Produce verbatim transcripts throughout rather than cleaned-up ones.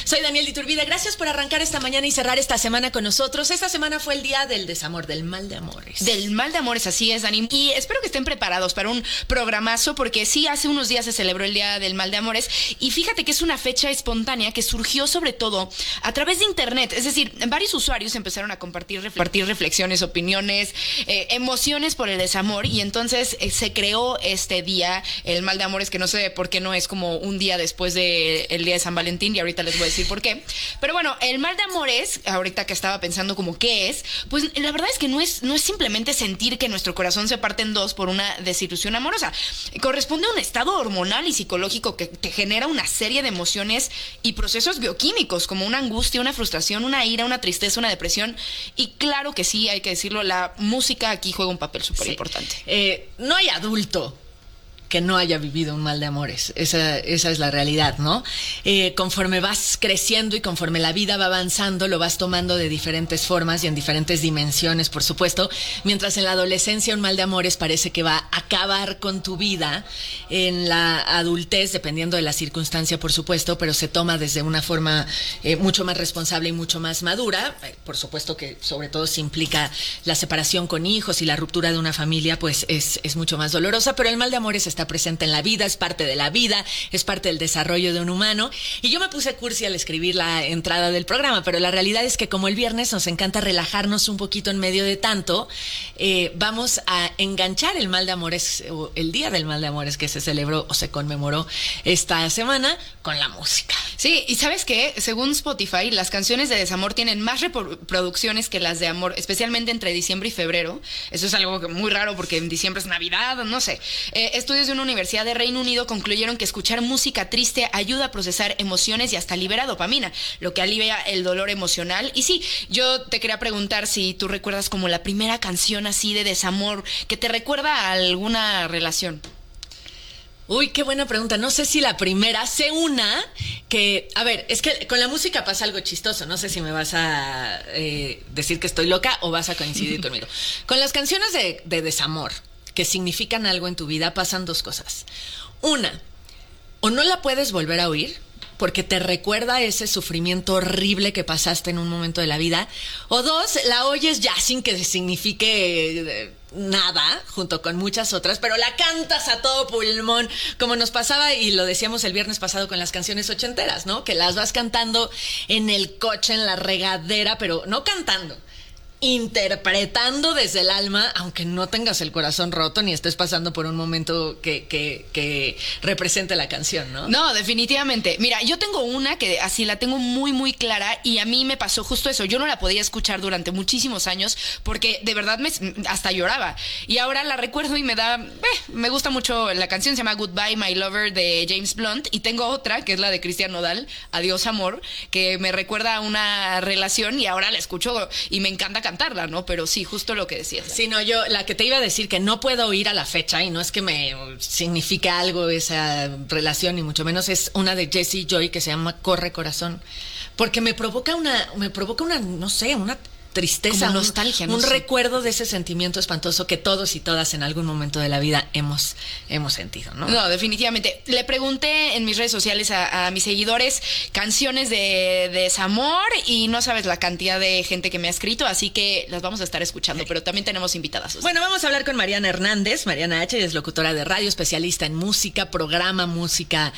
Soy Daniel Iturbide. Gracias por arrancar esta mañana y cerrar esta semana con nosotros. Esta semana fue el día del desamor, del mal de amores. Del mal de amores, así es, Dani. Y espero que estén preparados para un programazo, porque sí, hace unos días se celebró el día del mal de amores. Y fíjate que es una fecha espontánea que surgió sobre todo a través de internet. Es decir, varios usuarios empezaron a compartir, compartir reflexiones, opiniones, eh, emociones por el desamor. Y entonces eh, se creó este día, el mal de amores, que no sé por qué no es como un día después del día de San Valentín, y ahorita les voy a decir por qué. Pero bueno, el mal de amores, ahorita que estaba pensando como qué es, pues la verdad es que no es, no es simplemente sentir que nuestro corazón se parte en dos por una desilusión amorosa. Corresponde a un estado hormonal y psicológico que te genera una serie de emociones y procesos bioquímicos, como una angustia, una frustración, una ira, una tristeza, una depresión. Y claro que sí, hay que decirlo, la música aquí juega un papel súper importante. Sí. Eh, no hay adulto que no haya vivido un mal de amores. Esa, esa es la realidad, ¿no? Eh, conforme vas creciendo y conforme la vida va avanzando, lo vas tomando de diferentes formas y en diferentes dimensiones, por supuesto. Mientras en la adolescencia un mal de amores parece que va a acabar con tu vida, en la adultez, dependiendo de la circunstancia, por supuesto, pero se toma desde una forma eh, mucho más responsable y mucho más madura. Eh, por supuesto que sobre todo si implica la separación con hijos y la ruptura de una familia, pues es, es mucho más dolorosa, pero el mal de amores es está presente en la vida, es parte de la vida, es parte del desarrollo de un humano. Y yo me puse cursi al escribir la entrada del programa, pero la realidad es que como el viernes nos encanta relajarnos un poquito en medio de tanto, eh, vamos a enganchar el mal de amores, o el día del mal de amores que se celebró o se conmemoró esta semana, con la música. Sí, y ¿sabes qué? Según Spotify, las canciones de desamor tienen más reproducciones que las de amor, especialmente entre diciembre y febrero. Eso es algo muy raro porque en diciembre es Navidad, no sé. Eh, estudios de una universidad de Reino Unido concluyeron que escuchar música triste ayuda a procesar emociones y hasta libera dopamina, lo que alivia el dolor emocional. Y sí, yo te quería preguntar si tú recuerdas como la primera canción así de desamor que te recuerda a alguna relación. Uy, qué buena pregunta. No sé si la primera, sé una que, a ver, es que con la música pasa algo chistoso. No sé si me vas a eh, decir que estoy loca o vas a coincidir conmigo. Con las canciones de, de desamor, que significan algo en tu vida, pasan dos cosas. Una, o no la puedes volver a oír porque te recuerda ese sufrimiento horrible que pasaste en un momento de la vida. O dos, la oyes ya sin que signifique nada, junto con muchas otras, pero la cantas a todo pulmón, como nos pasaba, y lo decíamos el viernes pasado con las canciones ochenteras, ¿no? Que las vas cantando en el coche, en la regadera, pero no cantando, interpretando desde el alma, aunque no tengas el corazón roto ni estés pasando por un momento que, que, que represente la canción, ¿no? No, definitivamente. Mira, yo tengo una que así la tengo muy, muy clara, y a mí me pasó justo eso. Yo no la podía escuchar durante muchísimos años porque de verdad me, hasta lloraba. Y ahora la recuerdo y me da... Eh, me gusta mucho la canción, se llama Goodbye My Lover de James Blunt, y tengo otra que es la de Cristian Nodal, Adiós Amor, que me recuerda a una relación y ahora la escucho y me encanta cantarla, ¿no? Pero sí, justo lo que decías. Sí, no, yo, la que te iba a decir que no puedo oír a la fecha, y no es que me signifique algo esa relación, ni mucho menos, es una de Jessie Joy que se llama Corre Corazón, porque me provoca una, me provoca una, no sé, una tristeza, como nostalgia, un, no un sé. recuerdo de ese sentimiento espantoso que todos y todas en algún momento de la vida hemos, hemos sentido, ¿no? No, definitivamente. Le pregunté en mis redes sociales a, a mis seguidores canciones de, de desamor, y no sabes la cantidad de gente que me ha escrito, así que las vamos a estar escuchando, pero también tenemos invitadas. Bueno, vamos a hablar con Mariana Hernández. Mariana H. es locutora de radio, especialista en música, programa música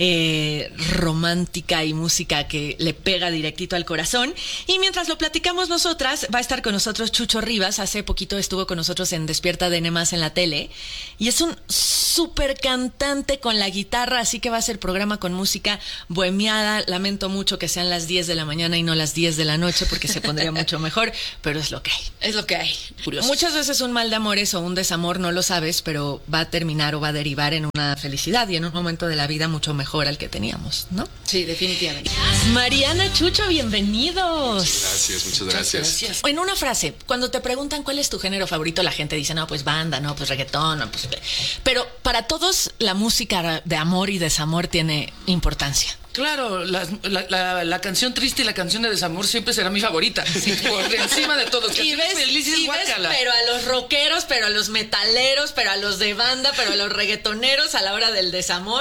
eh, romántica y música que le pega directito al corazón. Y mientras lo platicamos nosotras, va a estar con nosotros Chucho Rivas. Hace poquito estuvo con nosotros en Despierta de N más en la tele, y es un súper cantante con la guitarra, así que va a ser programa con música bohemiada. Lamento mucho que sean las diez de la mañana y no las diez de la noche, porque se pondría mucho mejor, pero es lo que hay. Es lo que hay. Curioso. Muchas veces un mal de amores o un desamor no lo sabes, pero va a terminar o va a derivar en una felicidad y en un momento de la vida mucho mejor al que teníamos, ¿no? Sí, definitivamente. Mariana, Chucho, bienvenidos. Muchas gracias, muchas gracias. Muchas gracias. En una frase, cuando te preguntan cuál es tu género favorito, la gente dice, no, pues banda, no, pues reggaetón, no, pues... Pero para todos la música de amor y desamor tiene importancia. Claro, la, la, la, la canción triste y la canción de desamor siempre será mi favorita. Por encima de todos. Y ves, felices, y ves, pero a los rockeros, pero a los metaleros, pero a los de banda, pero a los reggaetoneros a la hora del desamor...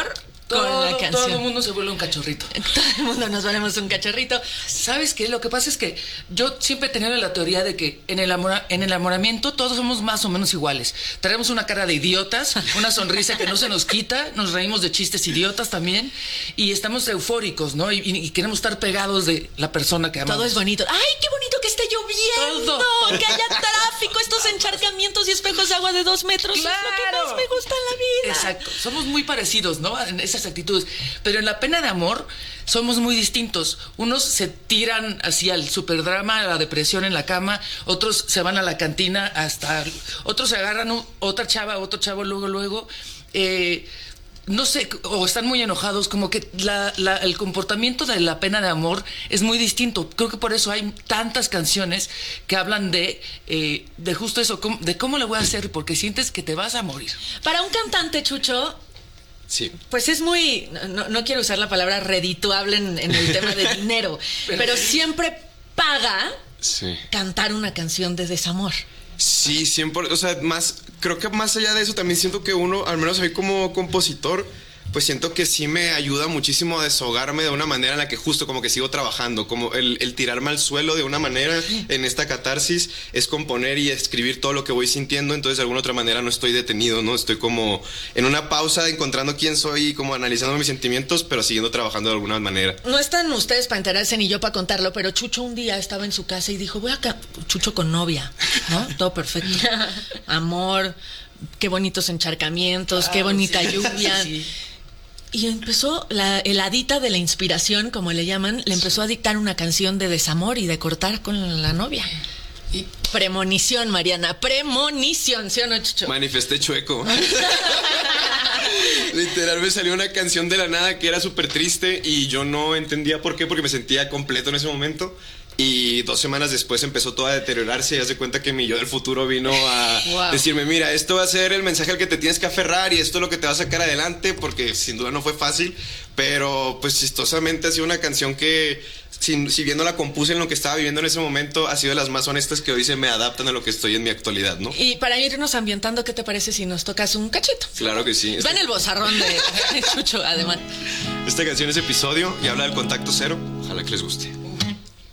con todo, la canción. todo el mundo se vuelve un cachorrito. Todo el mundo nos volvemos un cachorrito. ¿Sabes qué? Lo que pasa es que yo siempre he tenido la teoría de que en el, amora, en el enamoramiento todos somos más o menos iguales. Traemos una cara de idiotas, una sonrisa que no se nos quita, nos reímos de chistes idiotas también y estamos eufóricos, ¿no? Y, y queremos estar pegados de la persona que amamos. Todo es bonito. ¡Ay, qué bonito que esté lloviendo! Todo. Que haya tráfico, estos encharcamientos y espejos de agua de dos metros. ¡Claro! Es lo que más me gusta en la vida. Exacto. Somos muy parecidos, ¿no? En esas actitudes. Pero en la pena de amor somos muy distintos. Unos se tiran hacia el superdrama, a la depresión en la cama. Otros se van a la cantina hasta... Otros se agarran un, otra chava, otro chavo luego, luego. Eh... No sé, o están muy enojados, como que la, la, el comportamiento de la pena de amor es muy distinto. Creo que por eso hay tantas canciones que hablan de, eh, de justo eso, de cómo le voy a hacer, porque sientes que te vas a morir. Para un cantante, Chucho, sí, pues es muy, no, no quiero usar la palabra redituable en, en el tema de dinero, pero, pero siempre paga sí. cantar una canción de desamor. Sí, siempre, o sea, más, creo que más allá de eso también siento que uno, al menos a mí como compositor, pues siento que sí me ayuda muchísimo a desahogarme de una manera en la que justo como que sigo trabajando, como el, el tirarme al suelo de una manera en esta catarsis es componer y escribir todo lo que voy sintiendo, entonces de alguna otra manera no estoy detenido, ¿no? Estoy como en una pausa encontrando quién soy y como analizando mis sentimientos, pero siguiendo trabajando de alguna manera. No están ustedes para enterarse ni yo para contarlo, pero Chucho un día estaba en su casa y dijo, voy a... Chucho con novia, ¿no? Todo perfecto. Amor, qué bonitos encharcamientos, ah, qué bonita sí, lluvia. Sí, sí. Y empezó, la heladita de la inspiración, como le llaman, le empezó a dictar una canción de desamor y de cortar con la novia. Y premonición, Mariana, premonición, ¿sí o no, Chucho? Manifesté chueco. Literal me salió una canción de la nada que era súper triste y yo no entendía por qué, porque me sentía completo en ese momento. Y dos semanas después empezó todo a deteriorarse y haz de cuenta que mi yo del futuro vino a wow. decirme, mira, esto va a ser el mensaje al que te tienes que aferrar y esto es lo que te va a sacar adelante, porque sin duda no fue fácil, pero pues chistosamente ha sido una canción que, si, si bien no la compuse en lo que estaba viviendo en ese momento, ha sido de las más honestas que hoy se me adaptan a lo que estoy en mi actualidad, ¿no? Y para irnos ambientando, ¿qué te parece si nos tocas un cachito? Claro que sí. Ven el bozarrón de Chucho, además. Esta canción es episodio y habla del contacto cero, ojalá que les guste.